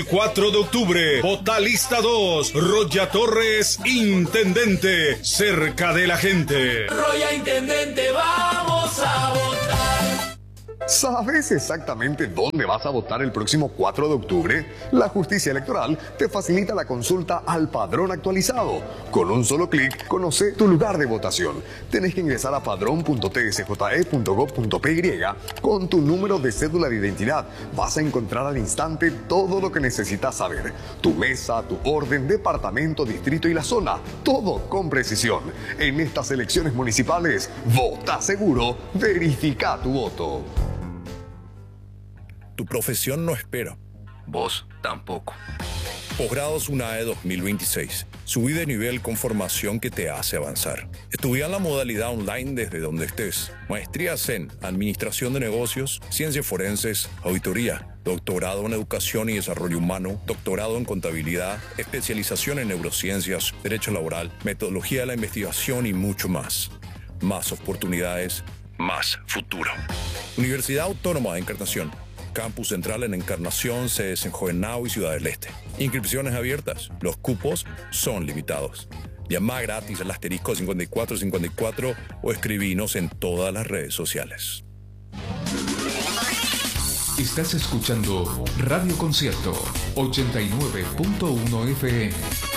4 de octubre, vota lista 2, Roya Torres, intendente, cerca de la gente. Roya Intendente, vamos a votar. ¿Sabes exactamente dónde vas a votar el próximo 4 de octubre? La Justicia Electoral te facilita la consulta al padrón actualizado. Con un solo clic, conoce tu lugar de votación. Tenés que ingresar a padrón.tsje.gov.py con tu número de cédula de identidad. Vas a encontrar al instante todo lo que necesitas saber. Tu mesa, tu orden, departamento, distrito y la zona. Todo con precisión. En estas elecciones municipales, vota seguro, verifica tu voto. Tu profesión no espera. Vos tampoco. Posgrados UNAE 2026. Subí de nivel con formación que te hace avanzar. Estudia en la modalidad online desde donde estés. Maestrías en Administración de Negocios, Ciencias Forenses, Auditoría, Doctorado en Educación y Desarrollo Humano, Doctorado en Contabilidad, Especialización en Neurociencias, Derecho Laboral, Metodología de la Investigación y mucho más. Más oportunidades, más futuro. Universidad Autónoma de Encarnación. Campus Central en Encarnación, sedes en Jovenao y Ciudad del Este. Inscripciones abiertas. Los cupos son limitados. Llama gratis al asterisco 5454 o escribinos en todas las redes sociales. Estás escuchando Radio Concierto 89.1 FM.